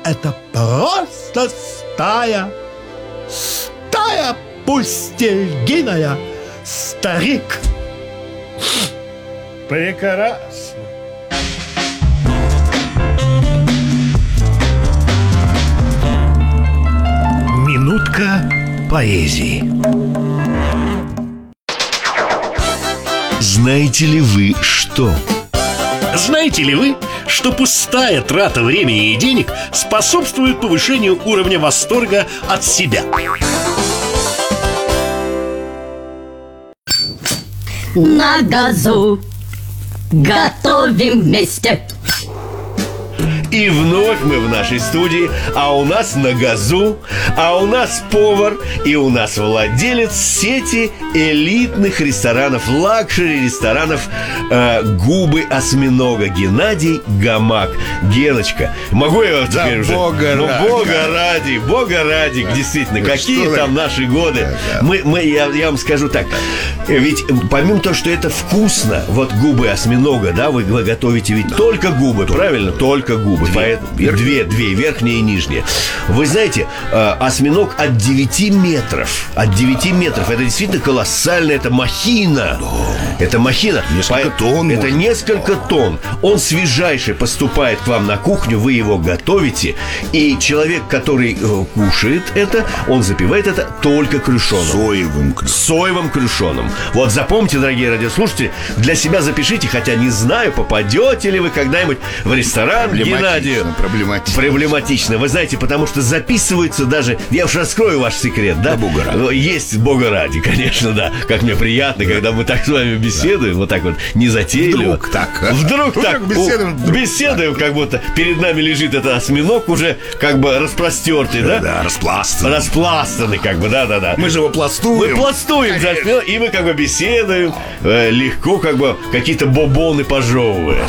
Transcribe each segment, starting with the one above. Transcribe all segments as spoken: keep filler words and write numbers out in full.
это просто стая. Стая пустельгиная, старик. Прекрасно. Минутка поэзии. Знаете ли вы что? Знаете ли вы, что пустая трата времени и денег способствует повышению уровня восторга от себя? На газу готовим вместе. И вновь мы в нашей студии, а у нас на газу, а у нас повар, и у нас владелец сети элитных ресторанов, лакшери-ресторанов э, «Губы осьминога» Геннадий Гамак. Геночка, могу я вас да теперь уже? Бога ну, ради. Бога ради, Бога ради, да. Действительно, да какие там вы? Наши годы. Да, да. Мы, мы, я, я вам скажу так, ведь помимо того, что это вкусно, вот губы осьминога, да, вы, вы готовите ведь да. только губы, только правильно? Только губы. Две, Поэтому, две, две, верхние и нижние. Вы знаете, э, осьминог от девяти метров. От девяти метров. Это действительно колоссальная, это махина. Это махина. Несколько тонн. Это несколько тонн. Он свежайший поступает к вам на кухню, вы его готовите. И человек, который э, кушает это, он запивает это только крюшоном. Соевым крюшоном. Соевым крюшоном. Вот запомните, дорогие радиослушатели, для себя запишите, хотя не знаю, попадете ли вы когда-нибудь в ресторан Геннадию. Проблематично. Проблематично. Вы знаете, потому что записываются даже... Я уж раскрою ваш секрет, да? Да, Бога ради. Есть Бога ради, конечно, да. Как мне приятно, да. Когда мы так с вами беседуем, да. Вот так вот незатейливо. Вдруг так. Вдруг ну, так. Как беседуем, вдруг беседуем, так. Как будто перед нами лежит этот осьминог уже как бы распростертый, да? Да, распластанный. Распластанный, как бы, да-да-да. Мы же его пластуем. Мы пластуем за осьминог, и мы как бы беседуем, э, легко как бы какие-то бобоны пожевывая.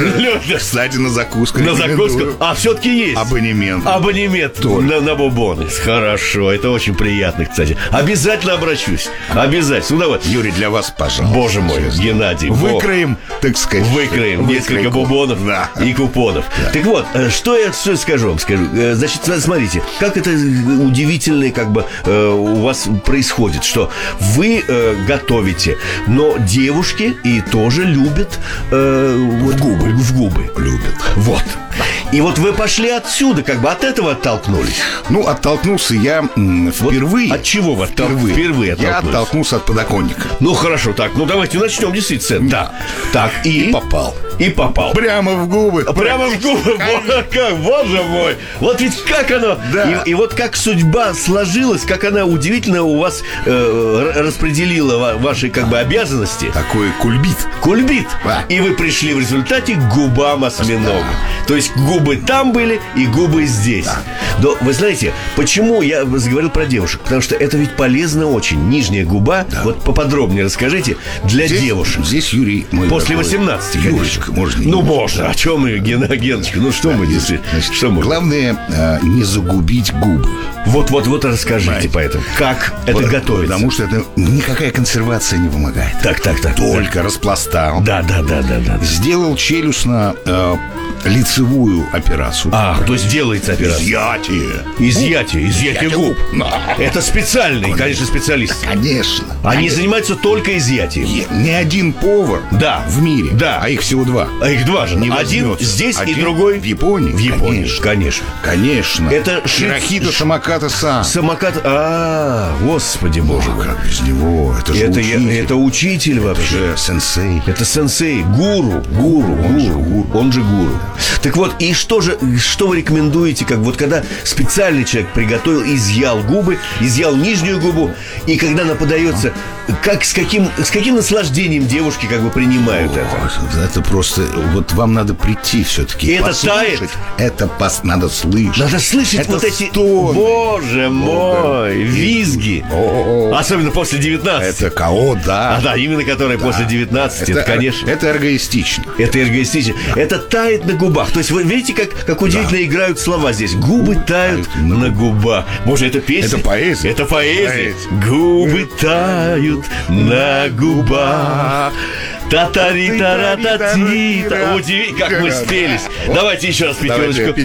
Кстати, на закуску. На закуску. А все-таки есть абонемент. Абонемент на, на бобоны. Хорошо, это очень приятно, кстати. Обязательно обращусь. Обязательно. Ну, давай. Юрий, для вас, пожалуйста. Боже мой, Геннадий. Выкроем, так сказать. Выкроем, выкроем несколько бобонов, да. И купонов. Да. Так вот, что я что скажу вам? Скажу. Значит, смотрите, как это удивительно как бы у вас происходит, что вы готовите, но девушки и тоже любят э, в губы. В губы. Любят. Вот. И вот вы пошли отсюда, как бы от этого оттолкнулись. Ну, оттолкнулся я м, впервые. Вот от чего вы впервые? Впервые оттолкнулись. Я оттолкнулся от подоконника. Ну, хорошо, так, ну давайте начнем действительно. Да. Так, и... И попал. И попал. Прямо в губы. Прямо в губы. Вот как, боже мой. Вот ведь как оно. Да. И, и вот как судьба сложилась, как она удивительно у вас э, распределила ваши как бы обязанности. Такой кульбит. Кульбит. Да. И вы пришли в результате к губам осьминога. Да. То есть губы там были и губы здесь. Да. Но вы знаете, почему я заговорил про девушек? Потому что это ведь полезно очень. Нижняя губа, да. Вот поподробнее расскажите, для здесь, девушек. Здесь, Юрий, мой после восемнадцати, конечно. Юрочка, можно. Ну, можно. О чем мы, Гена, Геночка? Ну, что да, мы здесь? Значит, что мы? Главное, э, не загубить губы. Вот-вот-вот расскажите. Понимаете? Поэтому. Как вот, это готовится? Потому что это никакая консервация не помогает. Так, так, так. Только так. распластал. Да, да, да, да, да. Сделал челюстно э, лицевую операцию. А, то есть делается операция. Изъятие. Изъятие, изъятие губ. Это специальные, конечно, специалисты. Конечно. Они занимаются только изъятием. Не один повар да. в мире. Да. А их всего два. А их два же. Не один возьмется. здесь Один и другой в Японии. В Японии, конечно. Конечно. Конечно. Это Широхито ши... Самоката-сан. Самокат. А, господи боже мой. Как без него? Это же это, учитель. Я, это учитель вообще. Это же сенсей. Это сенсей. Гуру. Гуру. Он гуру. же гуру. Он же гуру. Так вот, и что же, что вы рекомендуете, как вот когда специальный человек приготовил, изъял губы, изъял нижнюю губу, и когда она подается, как, с, каким, с каким наслаждением девушки как бы принимают О, это? Это просто, вот вам надо прийти все-таки. И это тает? Это пос, надо слышать. Надо слышать это вот эти, стоны. Боже мой, О, визги. О, о, особенно после девятнадцати. Это кого, да. А да, именно которые да. после девятнадцати, это, это конечно. Это эргоистично. Это эргоистично. Да. Это тает на губах. То есть вы видите, как, как удивительно да. играют слова здесь. Губы тают на, на губах. Может, это песня? Это поэзия. Это поэзия. Губы тают на губах. Татари-тара-та-ти-та. Удивительно, как мы спелись. Давайте еще раз пятерочку.